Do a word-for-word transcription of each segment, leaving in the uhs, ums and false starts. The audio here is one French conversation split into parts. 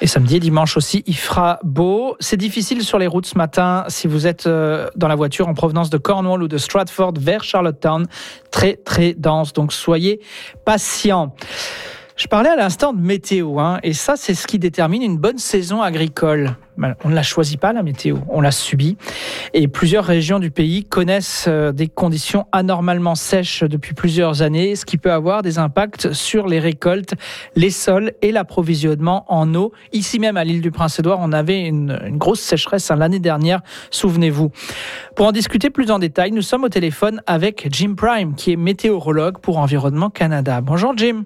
Et samedi et dimanche aussi, il fera beau. C'est difficile sur les routes ce matin si vous êtes dans la voiture en provenance de Cornwall ou de Stratford vers Charlottetown. Très, très dense, donc soyez patients. Je parlais à l'instant de météo, hein, et ça, c'est ce qui détermine une bonne saison agricole. On ne la choisit pas, la météo, on la subit. Et plusieurs régions du pays connaissent des conditions anormalement sèches depuis plusieurs années, ce qui peut avoir des impacts sur les récoltes, les sols et l'approvisionnement en eau. Ici même, à l'île du Prince-Édouard, on avait une, une grosse sécheresse hein, l'année dernière, souvenez-vous. Pour en discuter plus en détail, nous sommes au téléphone avec Jim Prime, qui est météorologue pour Environnement Canada. Bonjour Jim.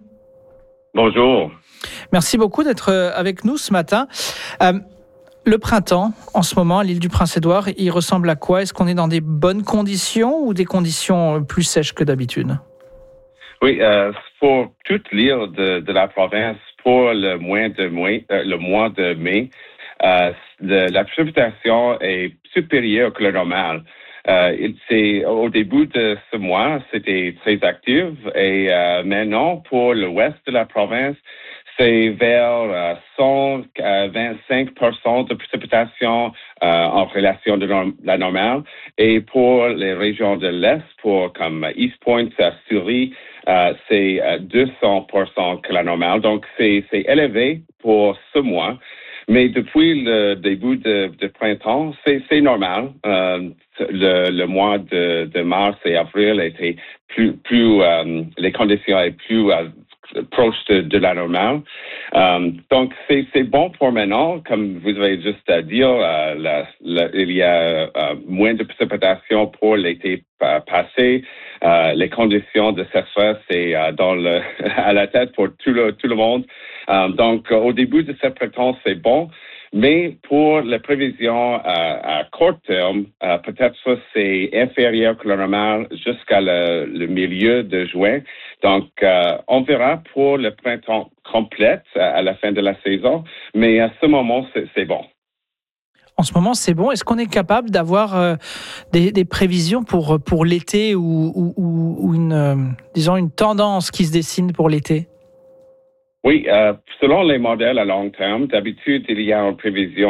Bonjour. Merci beaucoup d'être avec nous ce matin. Euh, le printemps, en ce moment, à l'île du Prince-Édouard, il ressemble à quoi? Est-ce qu'on est dans des bonnes conditions ou des conditions plus sèches que d'habitude? Oui, euh, pour toute l'île de, de la province, pour le mois de mai, euh, le mois de mai euh, de, la précipitation est supérieure que le normal. Euh, c'est, au début de ce mois, c'était très actif et euh, maintenant, pour l'ouest de la province, c'est vers euh, cent vingt-cinq pour cent de précipitation euh, en relation de norm- la normale. Et pour les régions de l'Est, pour comme East Point, Surrey, euh, c'est euh, deux cents pour cent que la normale. Donc, c'est, c'est élevé pour ce mois. Mais depuis le début de, de printemps, c'est, c'est normal. Euh, le, le mois de, de mars et avril étaient plus, plus euh, les conditions étaient plus euh, proches de, de la normale. Euh, donc, c'est, c'est bon pour maintenant. Comme vous avez juste à dire, euh, la, la, il y a euh, moins de précipitations pour l'été passé. Euh, les conditions de sécheresse, c'est euh, dans le, à la tête pour tout le, tout le monde. Euh, donc, au début de ce printemps, c'est bon. Mais pour les prévisions euh, à court terme, euh, peut-être que c'est inférieur que le normal jusqu'à le, le milieu de juin. Donc, euh, on verra pour le printemps complet à la fin de la saison. Mais à ce moment, c'est, c'est bon. En ce moment, c'est bon. Est-ce qu'on est capable d'avoir euh, des, des prévisions pour, pour l'été ou, ou, ou une, euh, disons, une tendance qui se dessine pour l'été? Oui, euh, selon les modèles à long terme, d'habitude, il y a une prévision